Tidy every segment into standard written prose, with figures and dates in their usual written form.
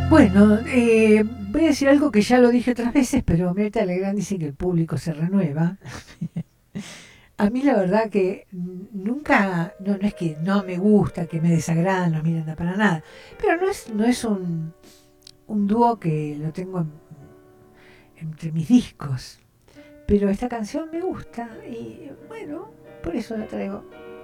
Bueno, voy a decir algo que ya lo dije otras veces, pero Mirta Legrand dice que el público se renueva. A mí la verdad que nunca, no es que no me gusta, que me desagradan los Miranda para nada, pero no es un dúo que lo tengo entre mis discos. Pero esta canción me gusta y bueno, por eso la traigo.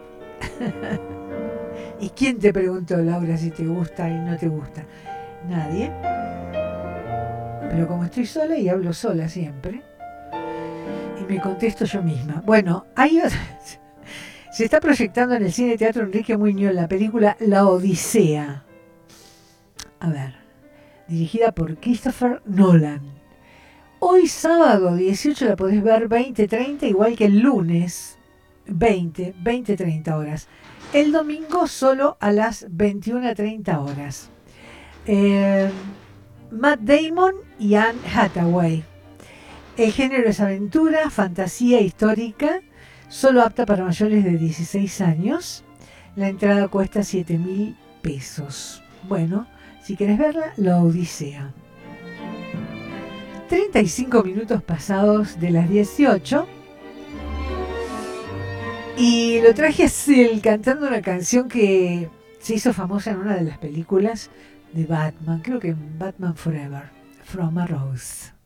¿Y quién te preguntó, Laura, si te gusta y no te gusta? Nadie. Pero como estoy sola y hablo sola siempre, y me contesto yo misma. Bueno, se está proyectando en el Cine Teatro Enrique Muñoz la película La Odisea. A ver, dirigida por Christopher Nolan. Hoy sábado 18 la podés ver 20:30, igual que el lunes 20:30 horas. El domingo solo a las 21:30 horas. Matt Damon y Anne Hathaway. El género es aventura, fantasía histórica, solo apta para mayores de 16 años. La entrada cuesta 7.000 pesos. Bueno, si querés verla, La Odisea. 35 minutos pasados de las 18. Y lo traje así, cantando una canción que se hizo famosa en una de las películas de Batman. Creo que en Batman Forever. From a Rose.